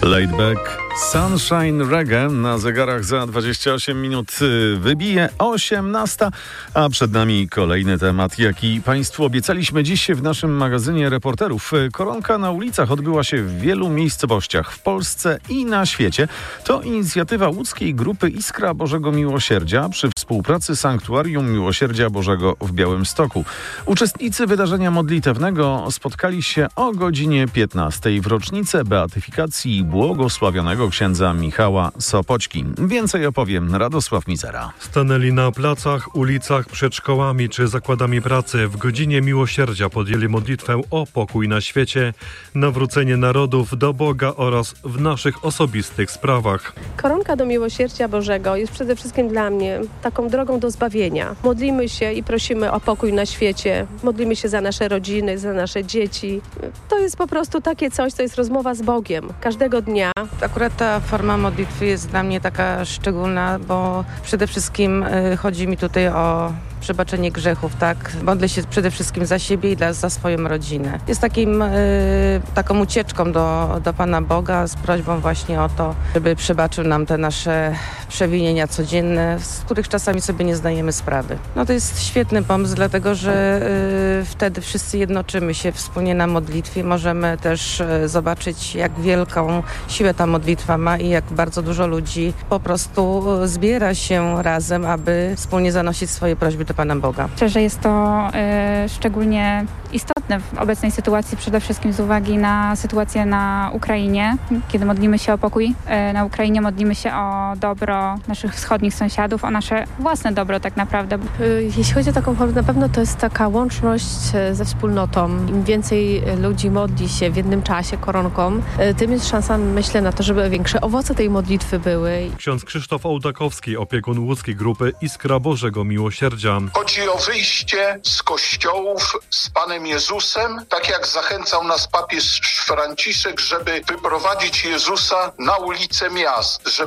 Laidback, Sunshine Reggae na zegarach za 28 minut wybije 18, a przed nami kolejny temat, jaki Państwu obiecaliśmy dziś w naszym magazynie reporterów. Koronka na ulicach odbyła się w wielu miejscowościach w Polsce i na świecie. To inicjatywa łódzkiej grupy Iskra Bożego Miłosierdzia przy współpracy Sanktuarium Miłosierdzia Bożego w Białymstoku. Uczestnicy wydarzenia modlitewnego spotkali się o godzinie 15 w rocznicę beatyfikacji błogosławionego księdza Michała Sopoćki. Więcej opowie Radosław Mizera. Stanęli na placach, ulicach, przed szkołami czy zakładami pracy. W godzinie miłosierdzia podjęli modlitwę o pokój na świecie, nawrócenie narodów do Boga oraz w naszych osobistych sprawach. Koronka do miłosierdzia Bożego jest przede wszystkim dla mnie taką drogą do zbawienia. Modlimy się i prosimy o pokój na świecie. Modlimy się za nasze rodziny, za nasze dzieci. To jest po prostu takie coś, co jest rozmowa z Bogiem każdego dnia. Akurat ta forma modlitwy jest dla mnie taka szczególna, bo przede wszystkim chodzi mi tutaj o przebaczenie grzechów, tak? Modlę się przede wszystkim za siebie i za swoją rodzinę. Jest taką ucieczką do Pana Boga z prośbą właśnie o to, żeby przebaczył nam te nasze przewinienia codzienne, z których czasami sobie nie zdajemy sprawy. No to jest świetny pomysł, dlatego że wtedy wszyscy jednoczymy się wspólnie na modlitwie. Możemy też zobaczyć, jak wielką siłę ta modlitwa ma i jak bardzo dużo ludzi po prostu zbiera się razem, aby wspólnie zanosić swoje prośby do Pana Boga. Myślę, że jest to szczególnie istotne w obecnej sytuacji, przede wszystkim z uwagi na sytuację na Ukrainie. Kiedy modlimy się o pokój na Ukrainie, modlimy się o dobro naszych wschodnich sąsiadów, o nasze własne dobro tak naprawdę. Jeśli chodzi o taką formę, na pewno to jest taka łączność ze wspólnotą. Im więcej ludzi modli się w jednym czasie koronką, tym jest szansa, myślę, na to, żeby większe owoce tej modlitwy były. Ksiądz Krzysztof Ołdakowski, opiekun łódzkiej grupy Iskra Bożego Miłosierdzia. Chodzi o wyjście z kościołów z Panem Jezusem, tak jak zachęcał nas papież Franciszek, żeby wyprowadzić Jezusa na ulice miast, żeby